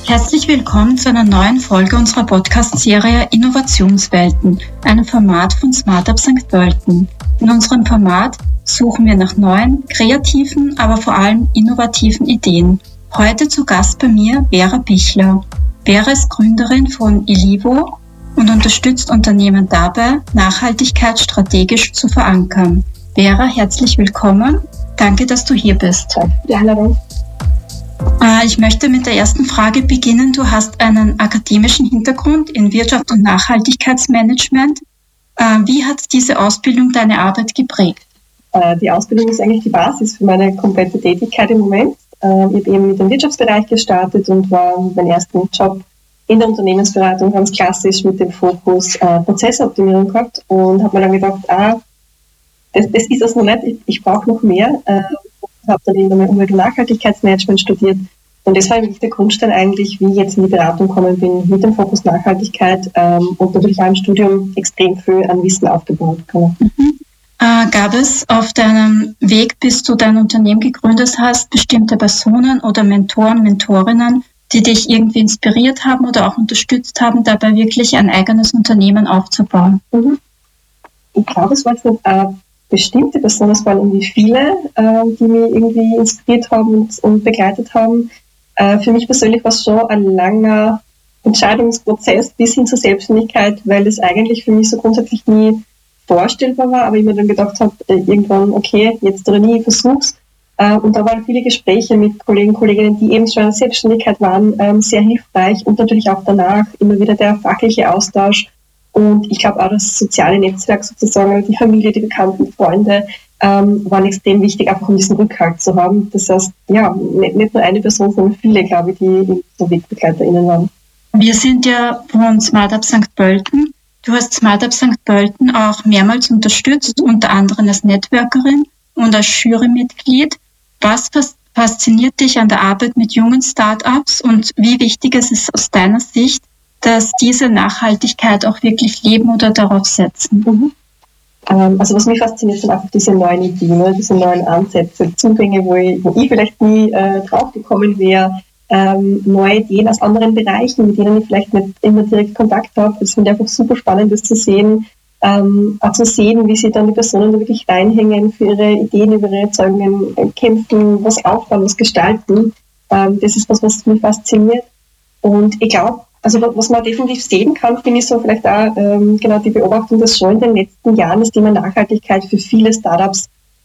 Herzlich willkommen zu einer neuen Folge unserer Podcast-Serie Innovationswelten, einem Format von Smartup St. Pölten. In unserem Format suchen wir nach neuen, kreativen, aber vor allem innovativen Ideen. Heute zu Gast bei mir Vera Bichler. Vera ist Gründerin von Ilivo und unterstützt Unternehmen dabei, Nachhaltigkeit strategisch zu verankern. Vera, herzlich willkommen. Danke, dass du hier bist. Danke für die Einladung. Ich möchte mit der ersten Frage beginnen. Du hast einen akademischen Hintergrund in Wirtschaft und Nachhaltigkeitsmanagement. Wie hat diese Ausbildung deine Arbeit geprägt? Die Ausbildung ist eigentlich die Basis für meine komplette Tätigkeit im Moment. Ich habe eben mit dem Wirtschaftsbereich gestartet und war mit meinem ersten Job in der Unternehmensberatung ganz klassisch mit dem Fokus Prozessoptimierung gehabt und habe mir dann gedacht, das ist es noch nicht, ich brauche noch mehr. Habe dann eben Umwelt- und Nachhaltigkeitsmanagement studiert. Und das war eigentlich der Grundstein eigentlich, wie ich jetzt in die Beratung gekommen bin, mit dem Fokus Nachhaltigkeit und natürlich auch im Studium extrem viel an Wissen aufgebaut. Gab es auf deinem Weg, bis du dein Unternehmen gegründet hast, bestimmte Personen oder Mentoren, Mentorinnen, die dich irgendwie inspiriert haben oder auch unterstützt haben, dabei wirklich ein eigenes Unternehmen aufzubauen? Ich glaube, es war jetzt nicht bestimmte Personen, es waren irgendwie viele, die mich irgendwie inspiriert haben und begleitet haben. Für mich persönlich war es schon ein langer Entscheidungsprozess bis hin zur Selbstständigkeit, weil es eigentlich für mich so grundsätzlich nie vorstellbar war, aber ich mir dann gedacht habe, irgendwann, okay, jetzt oder nie, ich versuch's. Und da waren viele Gespräche mit Kollegen, Kolleginnen, die eben schon in der Selbstständigkeit waren, sehr hilfreich und natürlich auch danach immer wieder der fachliche Austausch. Und ich glaube auch das soziale Netzwerk sozusagen, die Familie, die Bekannten, die Freunde, waren extrem wichtig, einfach um diesen Rückhalt zu haben. Das heißt, ja, nicht nur eine Person, sondern viele, glaube ich, die so WegbegleiterInnen waren. Wir sind ja von Smartup St. Pölten. Du hast Smartup St. Pölten auch mehrmals unterstützt, unter anderem als Networkerin und als Jurymitglied. Was fasziniert dich an der Arbeit mit jungen Startups und wie wichtig ist es aus deiner Sicht, dass diese Nachhaltigkeit auch wirklich leben oder darauf setzen? Also was mich fasziniert, sind einfach diese neuen Ideen, diese neuen Ansätze, Zugänge, wo ich vielleicht nie drauf gekommen wäre, neue Ideen aus anderen Bereichen, mit denen ich vielleicht nicht immer direkt Kontakt habe. Es finde ich einfach super spannend, das zu sehen, auch zu sehen, wie sich dann die Personen da wirklich reinhängen, für ihre Ideen, über ihre Erzeugungen kämpfen, was aufbauen, was gestalten. Das ist was mich fasziniert. Und ich glaube, also was man definitiv sehen kann, finde ich so vielleicht auch genau die Beobachtung, dass schon in den letzten Jahren das Thema Nachhaltigkeit für viele Startups,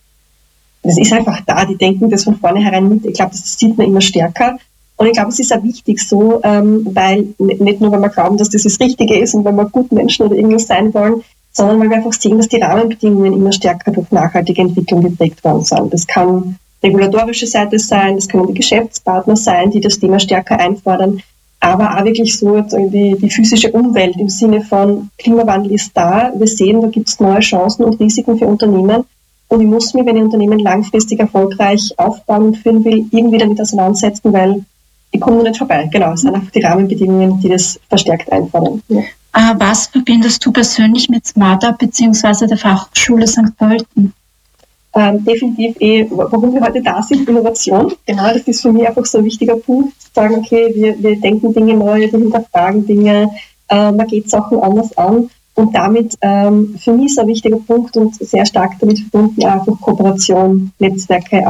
das ist einfach da, die denken das von vornherein mit. Ich glaube, das sieht man immer stärker. Und ich glaube, es ist auch wichtig so, weil nicht nur, weil wir glauben, dass das Richtige ist und weil wir gute Menschen oder irgendwas sein wollen, sondern weil wir einfach sehen, dass die Rahmenbedingungen immer stärker durch nachhaltige Entwicklung geprägt worden sind. Das kann regulatorische Seite sein, das können die Geschäftspartner sein, die das Thema stärker einfordern. Aber auch wirklich so die physische Umwelt im Sinne von Klimawandel ist da. Wir sehen, da gibt es neue Chancen und Risiken für Unternehmen. Und ich muss mich, wenn ich Unternehmen langfristig erfolgreich aufbauen und führen will, irgendwie damit auseinandersetzen, weil ich komme noch nicht vorbei. Genau, es sind einfach die Rahmenbedingungen, die das verstärkt einfordern. Ja. Was verbindest du persönlich mit Smartup bzw. der Fachhochschule St. Pölten? Definitiv warum wir heute da sind, Innovation. Genau, das ist für mich einfach so ein wichtiger Punkt, zu sagen, okay, wir denken Dinge neu, wir hinterfragen Dinge, man geht Sachen anders an und damit für mich ist ein wichtiger Punkt und sehr stark damit verbunden einfach Kooperation, Netzwerke,